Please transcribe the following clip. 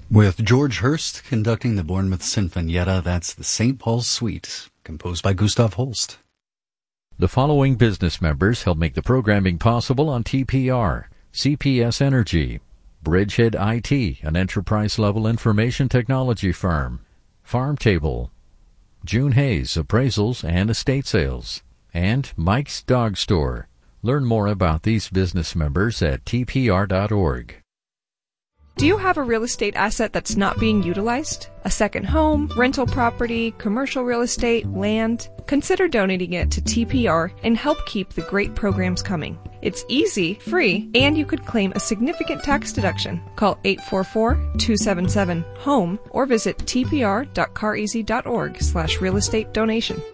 With George Hurst conducting the Bournemouth Sinfonietta, that's the St. Paul's Suite, composed by Gustav Holst. The following business members help make the programming possible on TPR: CPS Energy, Bridgehead IT, an enterprise-level information technology firm, FarmTable, June Hayes, Appraisals and Estate Sales, and Mike's Dog Store. Learn more about these business members at tpr.org. Do you have a real estate asset that's not being utilized? A second home, rental property, commercial real estate, land? Consider donating it to TPR and help keep the great programs coming. It's easy, free, and you could claim a significant tax deduction. Call 844-277-HOME or visit tpr.careasy.org/real estate donation.